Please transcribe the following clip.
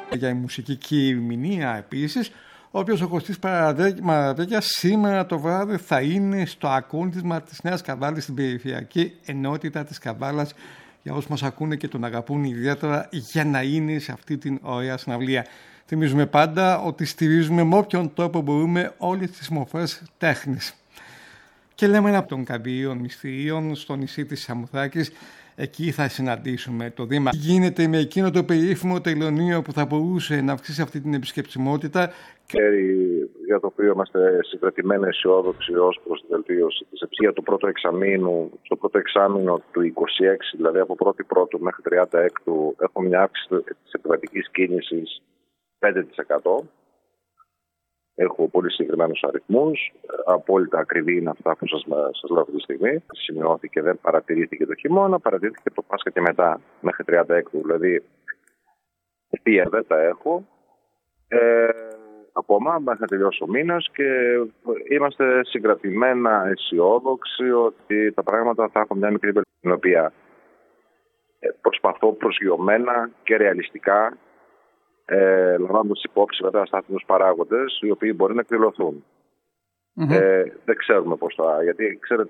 Για η μουσική ερμηνεία επίσης, ο οποίος ο Κωστής Μαραδέκιας σήμερα το βράδυ θα είναι στο ακούντισμα της Νέας Καβάλης στην περιφερειακή ενότητα της Καβάλας, για όσους μας ακούνε και τον αγαπούν ιδιαίτερα, για να είναι σε αυτή την ωραία συναυλία. Θυμίζουμε πάντα ότι στηρίζουμε με όποιον τρόπο μπορούμε όλες τις μορφές τέχνης. Και λέμε ένα από των Καμπύριων Μυστηρίων στο νησί της Σαμοθράκης. Εκεί θα συναντήσουμε το Δήμα. Γίνεται με εκείνο το περίφημο τελωνείο που θα μπορούσε να αυξήσει αυτή την επισκεψιμότητα. Για το οποίο είμαστε συγκρατημένα αισιόδοξοι ως προς τη βελτίωση της για το πρώτο εξαμήνου. Στο πρώτο εξάμηνο του 26, δηλαδή από 1η Πρώτου μέχρι 36, έχουμε μια αύξηση της επιβατικής κίνησης 5%. Έχω πολύ συγκεκριμένους αριθμούς. Απόλυτα ακριβή είναι αυτά που σας λέω αυτή τη στιγμή. Σημειώθηκε, δεν παρατηρήθηκε το χειμώνα, παρατηρήθηκε το Πάσχα και μετά, μέχρι 36. Δηλαδή, τι δεν τα έχω ακόμα, μέχρι να τελειώσει ο μήνας, και είμαστε συγκρατημένα αισιόδοξοι ότι τα πράγματα θα έχουν μια μικρή βελτίωση, την οποία προσπαθώ προσγειωμένα και ρεαλιστικά, λαμβάνοντας υπόψη βέβαια στάθμιους παράγοντες, οι οποίοι μπορεί να εκδηλωθούν. Δεν ξέρουμε πώς θα, γιατί ξέρετε,